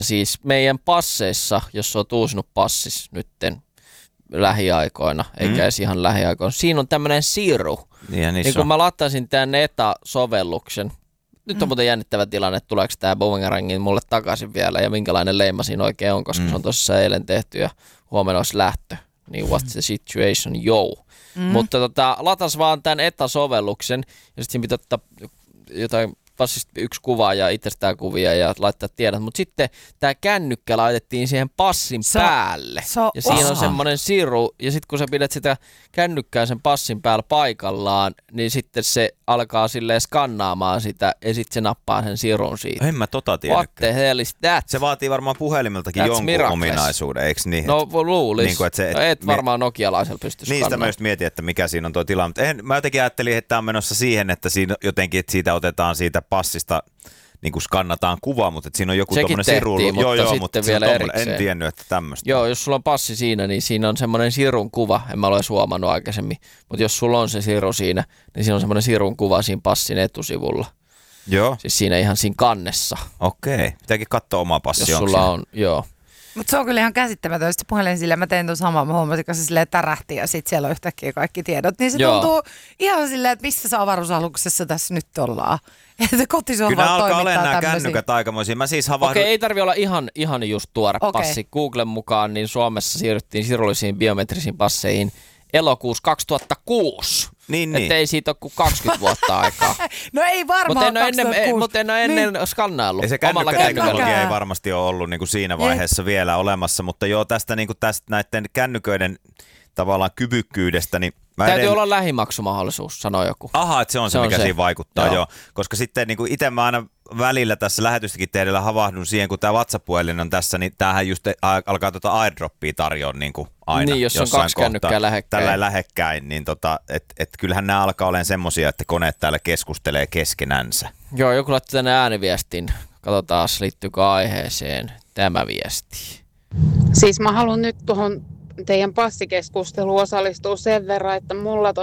Siis meidän passeissa, jos olet uusinut passis nytten lähiaikoina, eikä edes ihan lähiaikoina, siinä on tämmöinen siru. Niin kun mä laittaisin tämän ETA-sovelluksen, nyt on muuten jännittävä tilanne, että tuleeko tämä boomerangin mulle takaisin vielä ja minkälainen leima siinä oikein on, koska se on tosissaan eilen tehty ja huomenna olisi lähtö. Niin what's the situation, Mutta latas vaan tämän ETA-sovelluksen ja sitten siinä pitää ottaa jotain passista yksi kuva ja itsestään kuvia ja laittaa tiedot. Mutta sitten tämä kännykkä laitettiin siihen passin päälle. Ja siinä on semmoinen siru. Ja sitten kun sä pidät sitä kännykkää sen passin päällä paikallaan, niin sitten se alkaa silleen skannaamaan sitä ja sitten se nappaa sen sirun siitä. En mä tiedäkään. What the hell is that? Se vaatii varmaan puhelimeltakin jonkun ominaisuuden, eikö niin? No luulis. Niin et varmaan nokialaisella pysty skannaamaan. Niistä mä just mietin, että mikä siinä on tuo tila. Mutta mä jotenkin ajattelin, että tämä on menossa siihen, että siinä jotenkin, että siitä otetaan siitä passista, niin kuin skannataan kuva, mutta että siinä on joku tommoinen siru. Joo, mutta vielä erikseen. En tiennyt, että tämmöistä. Joo, jos sulla on passi siinä, niin siinä on semmoinen sirun kuva. En mä ole huomannut aikaisemmin. Mutta jos sulla on se siru siinä, niin siinä on semmoinen sirun kuva siinä passin etusivulla. Joo. Siis siinä ihan siinä kannessa. Okei. Pitääkin katsoa omaa passia. Jos sulla on, joo. Mutta se on kyllä ihan käsittämätöntä. Puhelin sillä mä tein tuon samaa, mä huomasin, kun se silleen tärähti ja sitten siellä on yhtäkkiä kaikki tiedot. Niin se tuntuu ihan silleen, että missä avaruusaluksessa tässä nyt ollaan. Että kotisohva kyllä toimittaa alkaa olla nämä tämmöisiä. kännykät aikamoisia. Mä siis havahdun. Okei, ei tarvi olla ihan just tuore passi. Googlen mukaan niin Suomessa siirryttiin sirullisiin biometrisiin passeihin elokuussa 2006. Niin. Että ei siitä ole kuin 20 vuotta aikaa. No ei varmaan 2006. Mutta en ole ennen skannaillut. Ja se kännykkäteknologia ei varmasti ole ollut niin kuin siinä vaiheessa vielä olemassa, mutta joo, tästä näiden kännyköiden tavallaan kyvykkyydestä, niin täytyy olla lähimaksumahdollisuus, sanoo joku. Aha, että se on se, mikä siinä vaikuttaa, joo. Koska sitten niin itse mä aina välillä tässä lähetystäkin tehdellä havahdun siihen, kun tämä WhatsApp-puhelin on tässä, niin tämähän just alkaa airdroppia tarjoa niin kuin aina. Niin, jos on kaksi kännykkää lähekkäin. Tällä lähekkäin, niin et kyllähän nämä alkaa olemaan semmoisia, että koneet täällä keskustelee keskenänsä. Joo, joku laittoi tänne ääniviestin. Katsotaan, liittyykö aiheeseen tämä viesti. Siis mä haluan nyt tuohon teidän passikeskusteluun osallistua sen verran, että mulla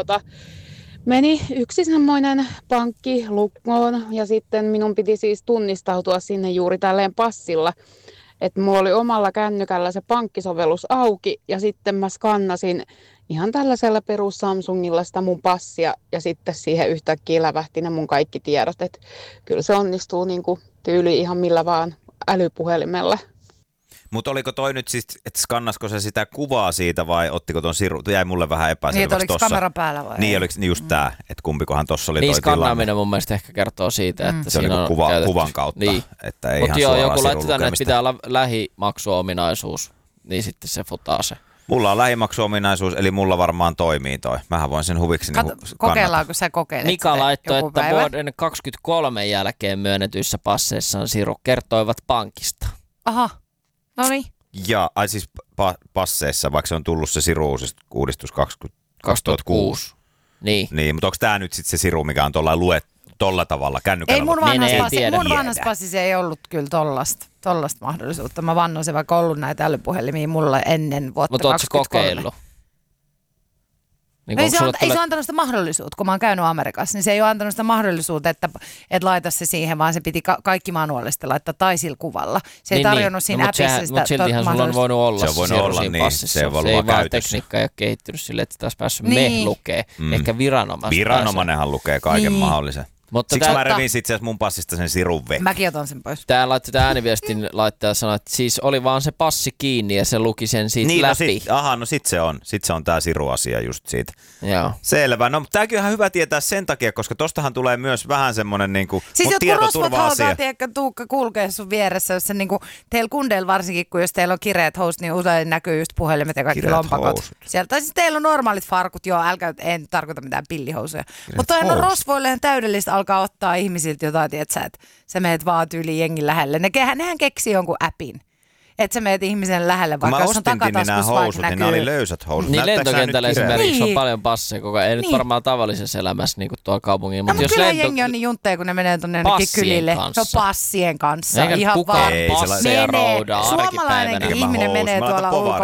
meni yksi semmoinen pankki lukkoon ja sitten minun piti siis tunnistautua sinne juuri tälleen passilla. Että mulla oli omalla kännykällä se pankkisovellus auki ja sitten mä skannasin ihan tällaisella perus Samsungilla sitä mun passia ja sitten siihen yhtäkkiä lävähti ne mun kaikki tiedot. Että kyllä se onnistuu niin kuin tyyli ihan millä vaan älypuhelimella. Mutta oliko toi nyt siis, että skannasko se sitä kuvaa siitä vai ottiko ton siru? Jäi mulle vähän epäselväksi tossa. Niin, oliko kamera päällä vai? Niin, oliko just tää, että kumpikohan tossa oli niin, toi tilanne. Niin, skannaaminen mun mielestä ehkä kertoo siitä, että se siinä on kuvan kautta, niin. että ei ihan suoraan joku sirun laittaa tänne, että pitää olla lähimaksuominaisuus, niin sitten se futaa se. Mulla on lähimaksuominaisuus, eli mulla varmaan toimii toi. Mähän voin sen huviksi kokeillaanko sä kokeilet Mika laittoi, että päivä? vuoden 23 jälkeen myönnetyissä passeissaan siru kertoivat pankista. Aha, no niin. Ja siis passeissa, vaikka se on tullut se siru-uudistus 2006. Niin. Mutta onko tämä nyt sitten se siru, mikä on tolla tavalla kännykällä? Ei mun vanhassa passissa ei ollut kyllä tollasta mahdollisuutta. Mä vannoisin vaikka ollut näitä älypuhelimia mulla ennen vuotta 2023. Mutta ootko kokeillut? Niin ei se ole antanut sitä mahdollisuutta, kun mä oon käynyt Amerikassa, niin se ei ole antanut sitä mahdollisuutta, että laita se siihen, vaan se piti kaikki manuaalisesti laittaa tai sillä kuvalla. Se ei tarjonnut siinä appissa sitä mutta siltihän sulla on voinut olla se on voinut olla, niin passissa. Se ei vaan tekniikka ei ole kehittynyt silleen, että sitä olisi päässyt lukee. Ehkä viranomainenhan lukee kaiken mahdollisen. Mutta siksi mä revin itse asiassa mun passista sen sirun vekki. Mäkin otan sen pois. Tää laittoi tämä ääniviestin laittaja sanoi, että siis oli vaan se passi kiinni ja se luki sen siitä läpi. No sit se on tää siruasia just siitä. Joo. Selvä. No tääkin on ihan hyvä tietää sen takia, koska tostahan tulee myös vähän semmonen niinku siis tietoturva-asia. Siis jotkut Tuukka kulkee sun vieressä, jos se niinku, teillä kundeilla varsinkin, kun jos teillä on kireät housut, niin usein näkyy just puhelimet ja kaikki kireät lompakot. Housut. Sieltä, tai siis teillä on normaalit farkut, en tarkoita mitään pillihousuja. Mutta on rosvoille ihan täydellistä alkaa ottaa ihmisiltä jotain, että sä meet vaan tyyliin jengin lähelle. Nehän keksii jonkun appin. Että sä meet ihmisen lähelle, vaikka jos on takataskussa vaikka näkyy. Niin nämä oli löysät housut. Niin lentokentällä esimerkiksi on paljon passeja koko ajan. Ei nyt varmaan tavallisessa elämässä niin kuin tuolla kaupungin. No, mutta kyllä jengi on niin juntteja, kun ne menee tuonne jonnekin kylille. Se on passien kanssa. Eikä ihan kukaan passeja roudaa arkipäivänä. Suomalainenkin ihminen menee tuolla ulkomailla.